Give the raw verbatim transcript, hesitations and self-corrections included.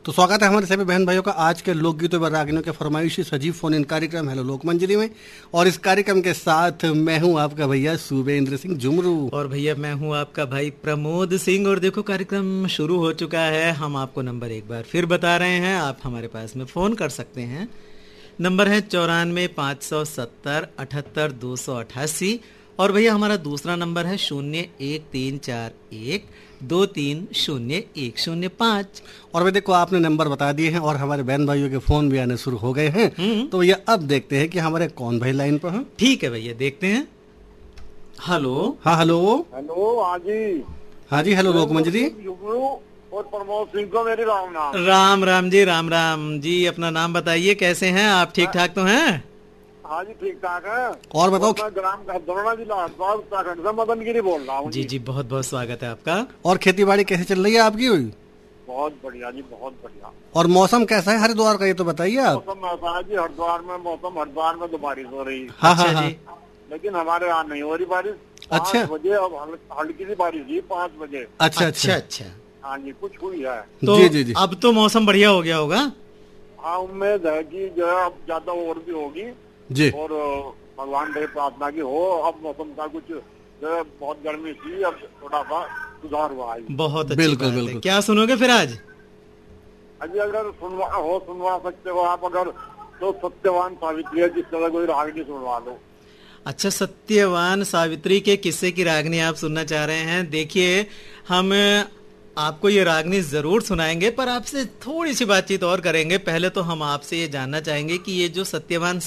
तो स्वागत है हमारे सभी बहन भाइयों का आज के लोकगीतों व रागनियों के फरमाइशी सजीव फोन इन कार्यक्रम हेलो लोकमंजरी में। और इस कार्यक्रम के साथ मैं हूं आपका भैया सूबेंद्र सिंह जुमरू। और भैया मैं हूं आपका भाई प्रमोद सिंह। और देखो कार्यक्रम शुरू हो चुका है। हम आपको नंबर एक बार फिर बता रहे हैं, आप हमारे पास में फ़ोन कर सकते हैं। नंबर है चौरानवे पाँच सौ सत्तर अठहत्तर दो सौ अठासी। और भैया हमारा दूसरा नंबर है शून्य एक तीन चार एक दो तीन शून्य एक शून्य पाँच। और भाई देखो आपने नंबर बता दिए हैं और हमारे बहन भाइयों के फोन भी आने शुरू हो गए हैं। तो भैया अब देखते हैं कि हमारे कौन भाई लाइन पर हैं। ठीक है भैया देखते हैं। हेलो। हाँ हेलो। हेलो। हाँ जी। हाँ जी हेलो लोकमंजरी। और प्रमोद सिंह को मेरी राम नाम। राम राम जी। राम राम जी। अपना नाम बताइए, कैसे हैं आप? ठीक ठाक तो हैं? हाँ जी ठीक ठाक है। और बताओ। मैं ग्राम हरदोना जिला हरिद्वार उत्तराखंड से मदन गिरी बोल रहा हूँ जी जी बहुत बहुत स्वागत है आपका। और खेती बाड़ी कैसे चल रही है आपकी? हुई बहुत बढ़िया जी, बहुत बढ़िया। और मौसम कैसा है हरिद्वार का, ये तो बताइए आप। मौसम ऐसा है जी, हरिद्वार में मौसम हरिद्वार में तो बारिश हो रही है। हाँ अच्छा हाँ जी। लेकिन हमारे यहाँ नहीं हो रही बारिश। अच्छा। पाँच बजे अब हल- हल्की सी बारिश हुई पाँच बजे। अच्छा अच्छा अच्छा। अच्छा। हाँ जी कुछ हुई है। तो जी जी जी। अब तो मौसम बढ़िया हो गया होगा। हाँ उम्मीद है कि जो है अब ज्यादा और भी होगी। जी। और भगवान से प्रार्थना की हो। अब मौसम का कुछ जो है बहुत गर्मी थी, अब थोड़ा सा सुधार हुआ है। बहुत अच्छी बिल्कुल, बात है। बिल्कुल। क्या सुनोगे फिर आज? अजी अगर सुनवा हो सुनवा सकते हो आप, अगर तो सत्यवान सावित्री है जिस तरह कोई रागनी सुनवा दो। अच्छा, सत्यवान सावित्री के किस्से की रागनी आप सुनना चाह रहे हैं। देखिए हम आपको ये रागनी जरूर सुनाएंगे, पर आपसे थोड़ी सी बातचीत और करेंगे। पहले तो हम आपसे ये जानना चाहेंगे कि ये जो सत्यवान